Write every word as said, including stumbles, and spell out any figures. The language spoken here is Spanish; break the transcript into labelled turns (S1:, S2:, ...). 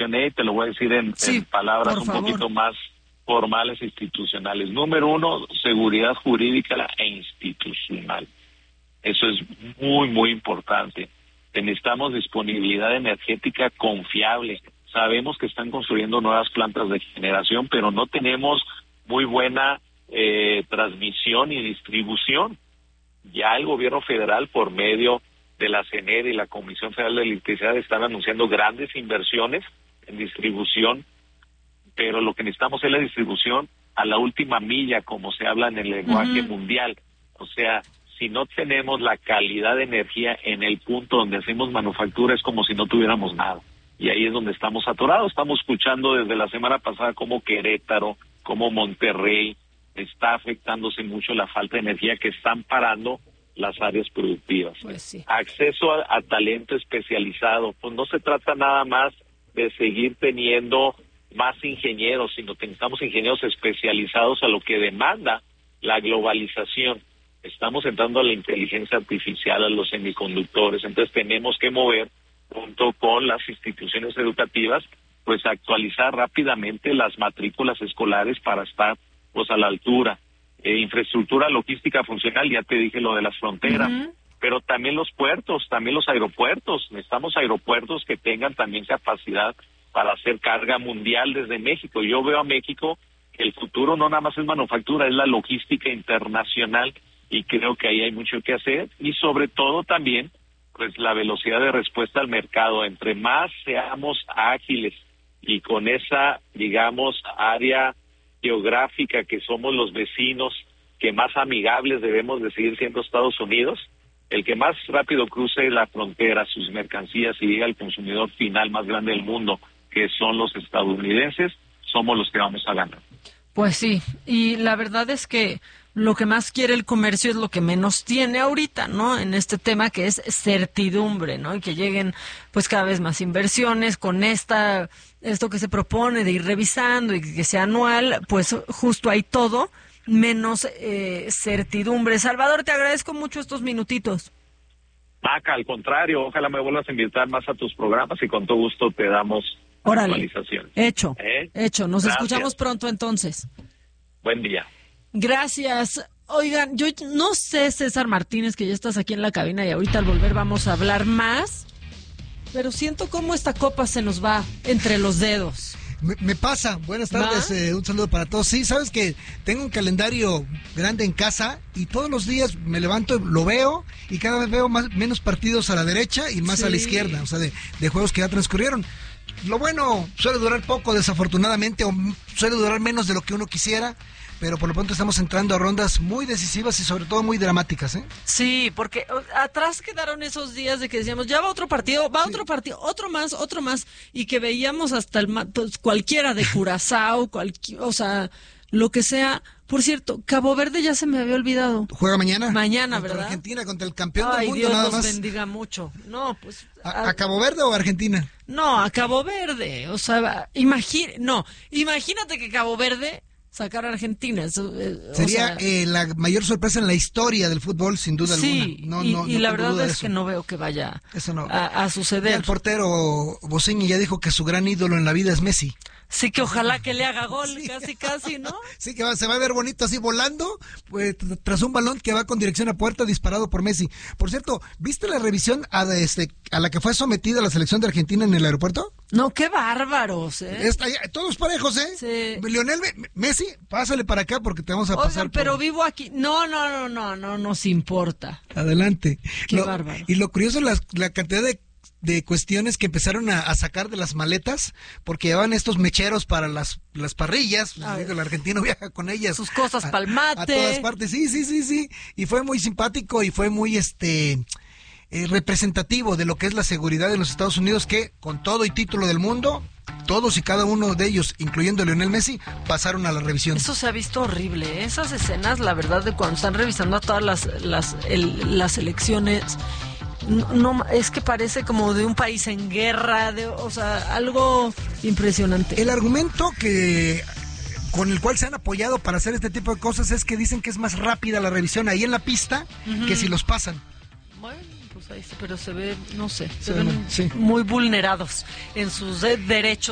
S1: mencioné y te lo voy a decir en,
S2: sí,
S1: en palabras un
S2: favor.
S1: poquito más formales e institucionales. Número uno, seguridad jurídica e institucional. Eso es muy, muy importante. Necesitamos disponibilidad energética confiable. Sabemos que están construyendo nuevas plantas de generación, pero no tenemos muy buena eh, transmisión y distribución. Ya el gobierno federal, por medio de la C N E R y la Comisión Federal de Electricidad, están anunciando grandes inversiones en distribución, pero lo que necesitamos es la distribución a la última milla, como se habla en el lenguaje uh-huh. mundial. O sea, si no tenemos la calidad de energía en el punto donde hacemos manufactura, es como si no tuviéramos nada. Y ahí es donde estamos atorados. Estamos escuchando desde la semana pasada cómo Querétaro, como Monterrey, está afectándose mucho la falta de energía, que están parando las áreas productivas.
S2: Pues sí.
S1: Acceso a, a talento especializado. Pues no se trata nada más de seguir teniendo más ingenieros, sino que necesitamos ingenieros especializados a lo que demanda la globalización. Estamos entrando a la inteligencia artificial, a los semiconductores, entonces tenemos que mover, junto con las instituciones educativas, pues actualizar rápidamente las matrículas escolares para estar pues a la altura. Eh, infraestructura logística funcional, ya te dije lo de las fronteras, uh-huh. pero también los puertos, también los aeropuertos. Necesitamos aeropuertos que tengan también capacidad para hacer carga mundial desde México. Yo veo a México que el futuro no nada más es manufactura, es la logística internacional, y creo que ahí hay mucho que hacer, y sobre todo también pues la velocidad de respuesta al mercado. Entre más seamos ágiles y con esa, digamos, área geográfica que somos los vecinos, que más amigables debemos de seguir siendo Estados Unidos, el que más rápido cruce la frontera, sus mercancías, y llegue al consumidor final más grande del mundo, que son los estadounidenses, somos los que vamos a ganar.
S2: Pues sí, y la verdad es que lo que más quiere el comercio es lo que menos tiene ahorita, ¿no? En este tema, que es certidumbre, ¿no? Y que lleguen pues cada vez más inversiones con esta esto que se propone de ir revisando y que sea anual, pues justo hay todo menos eh, certidumbre. Salvador, te agradezco mucho estos minutitos.
S1: Maca, al contrario, ojalá me vuelvas a invitar más a tus programas y con todo gusto te damos
S2: Órale,
S1: actualización.
S2: Hecho,
S1: ¿Eh?
S2: hecho. Nos
S1: Gracias.
S2: Escuchamos pronto entonces.
S1: Buen día.
S2: Gracias. Oigan, yo no sé, César Martínez, que ya estás aquí en la cabina y ahorita al volver vamos a hablar más, pero siento como esta copa se nos va entre los dedos.
S3: Me, me pasa. Buenas tardes, eh, un saludo para todos. Sí, sabes que tengo un calendario grande en casa y todos los días me levanto, lo veo y cada vez veo más, menos partidos a la derecha y más sí. a la izquierda, o sea, de, de juegos que ya transcurrieron. Lo bueno suele durar poco, desafortunadamente, o suele durar menos de lo que uno quisiera, pero por lo pronto estamos entrando a rondas muy decisivas y sobre todo muy dramáticas, ¿eh?
S2: Sí, porque atrás quedaron esos días de que decíamos, ya va otro partido, va sí. otro partido, otro más, otro más, y que veíamos hasta el pues, cualquiera de Curazao, cualquier, o sea, lo que sea. Por cierto, Cabo Verde ya se me había olvidado.
S3: ¿Juega mañana?
S2: Mañana,
S3: contra
S2: ¿verdad?
S3: Argentina, contra el campeón
S2: Ay,
S3: del mundo,
S2: Dios
S3: nada
S2: los
S3: más.
S2: bendiga mucho. No, pues...
S3: ¿A, ¿A Cabo Verde o Argentina?
S2: No, a Cabo Verde. O sea, imagine, no, imagínate que Cabo Verde sacara a Argentina. Eso, eh,
S3: Sería
S2: o sea,
S3: eh, la mayor sorpresa en la historia del fútbol, sin duda
S2: sí,
S3: alguna. No,
S2: y,
S3: no,
S2: y
S3: no
S2: la verdad es
S3: eso.
S2: que no veo que vaya
S3: eso no.
S2: a, a suceder.
S3: Ya el portero Bosigny ya dijo que su gran ídolo en la vida es Messi.
S2: Sí, que ojalá que le haga gol,
S3: sí.
S2: casi, casi, ¿no?
S3: Sí, que va, se va a ver bonito así volando, pues, tras un balón que va con dirección a puerta disparado por Messi. Por cierto, ¿viste la revisión a, este, a la que fue sometida la selección de Argentina en el aeropuerto?
S2: No, qué bárbaros, ¿eh?
S3: Está, todos parejos, ¿eh?
S2: Sí.
S3: Lionel Messi, pásale para acá porque te vamos a
S2: Oigan,
S3: pasar.
S2: pero
S3: por...
S2: vivo aquí. No, no, no, no, no nos importa.
S3: Adelante.
S2: Qué
S3: lo,
S2: bárbaro.
S3: Y lo curioso es la, la cantidad de de cuestiones que empezaron a, a sacar de las maletas, porque llevaban estos mecheros para las, las parrillas. Ay, el argentino viaja con ellas.
S2: Sus cosas pa'l mate.
S3: A, a todas partes, sí, sí, sí, sí. Y fue muy simpático y fue muy este eh, representativo de lo que es la seguridad en los Estados Unidos, que con todo y título del mundo, todos y cada uno de ellos, incluyendo Lionel Messi, pasaron a la revisión.
S2: Eso se ha visto horrible, ¿eh? Esas escenas, la verdad, de cuando están revisando a todas las, las, el, las elecciones... No, no, es que parece como de un país en guerra, de, o sea, algo impresionante.
S3: El argumento que con el cual se han apoyado para hacer este tipo de cosas es que dicen que es más rápida la revisión ahí en la pista uh-huh. que si los pasan.
S2: Bueno, pues ahí sí, pero se ve, no sé, se, se
S3: ven
S2: ven
S3: sí.
S2: muy vulnerados en sus derechos.